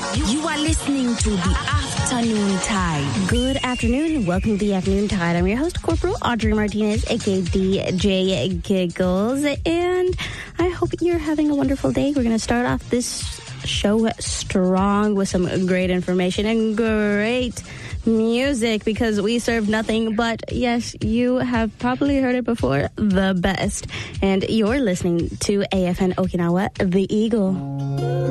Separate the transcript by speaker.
Speaker 1: You are listening to the Afternoon Tide.
Speaker 2: Good afternoon. Welcome to the Afternoon Tide. I'm your host, Corporal Audrey Martinez, aka DJ Giggles, and I hope you're having a wonderful day. We're going to start off this show strong with some great information and great music because we serve nothing but, yes, you have probably heard it before, the best. And you're listening to AFN Okinawa, The Eagle.